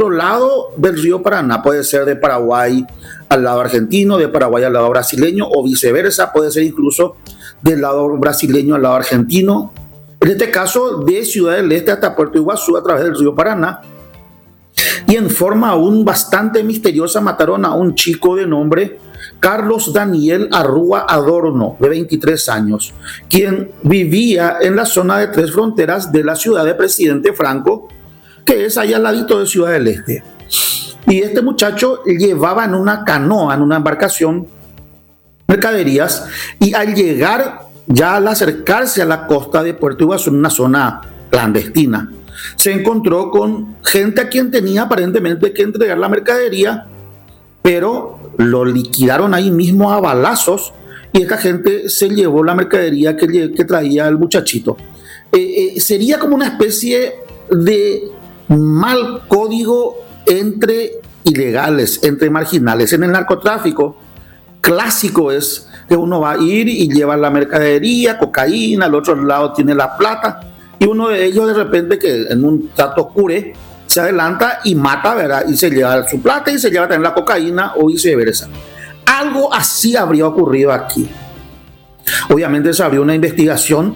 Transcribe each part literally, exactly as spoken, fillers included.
otro lado del río Paraná. Puede ser de Paraguay al lado argentino, de Paraguay al lado brasileño o viceversa. Puede ser incluso del lado brasileño al lado argentino. En este caso, de Ciudad del Este hasta Puerto Iguazú a través del río Paraná. Y en forma aún bastante misteriosa mataron a un chico de nombre Carlos Daniel Arrúa Adorno, de veintitrés años, quien vivía en la zona de Tres Fronteras de la ciudad de Presidente Franco, que es allá al ladito de Ciudad del Este. Y este muchacho llevaba en una canoa, en una embarcación, mercaderías, y al llegar, ya al acercarse a la costa de Puerto Iguazú, en una zona clandestina, se encontró con gente a quien tenía aparentemente que entregar la mercadería, pero lo liquidaron ahí mismo a balazos y esta gente se llevó la mercadería que, que traía el muchachito. Eh, eh, sería como una especie de mal código entre ilegales, entre marginales. En el narcotráfico clásico es que uno va a ir y lleva la mercadería, cocaína, al otro lado tiene la plata, y uno de ellos de repente que en un trato oscuro se adelanta y mata, ¿verdad? Y se lleva su plata y se lleva también la cocaína o viceversa. Algo así habría ocurrido aquí. Obviamente se abrió una investigación,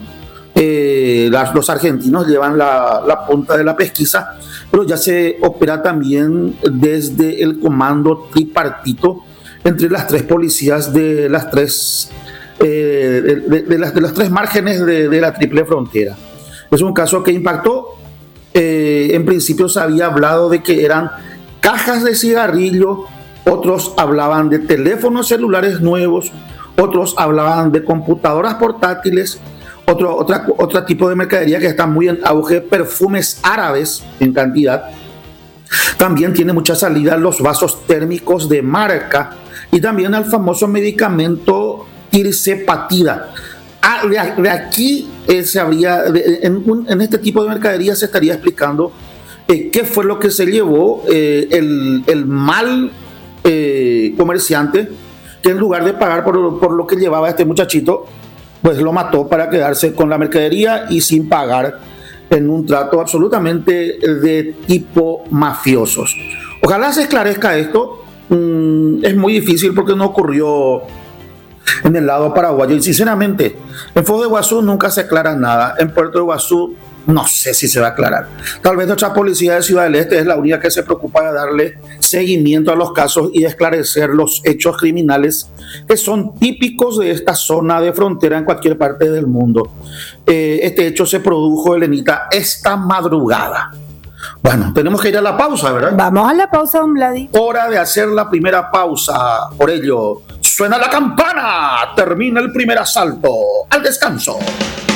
eh, las, los argentinos llevan la, la punta de la pesquisa, pero ya se opera también desde el comando tripartito entre las tres policías de las tres, eh, de, de, de, las, de los tres márgenes de, de la triple frontera. Es un caso que impactó. Eh, en principio se había hablado de que eran cajas de cigarrillo, otros hablaban de teléfonos celulares nuevos, otros hablaban de computadoras portátiles, otro, otra, otro tipo de mercadería que está muy en auge, perfumes árabes en cantidad. También tiene mucha salida los vasos térmicos de marca y también el famoso medicamento tirzepatida. Ah, de, de aquí eh, se habría, de, en, un, en este tipo de mercadería se estaría explicando eh, qué fue lo que se llevó eh, el, el mal eh, comerciante, que en lugar de pagar por, por lo que llevaba este muchachito, pues lo mató para quedarse con la mercadería y sin pagar, en un trato absolutamente de tipo mafiosos. Ojalá se esclarezca esto. Mm, es muy difícil porque no ocurrió en el lado paraguayo y sinceramente en Foz de Iguazú nunca se aclara nada. En Puerto Iguazú no sé si se va a aclarar. Tal vez nuestra policía de Ciudad del Este es la única que se preocupa de darle seguimiento a los casos y de esclarecer los hechos criminales que son típicos de esta zona de frontera en cualquier parte del mundo. Eh, este hecho se produjo, Elenita, esta madrugada. Bueno, tenemos que ir a la pausa, ¿verdad? Vamos a la pausa, don Vladi. Hora de hacer la primera pausa. Por ello, suena la campana. Termina el primer asalto. Al descanso.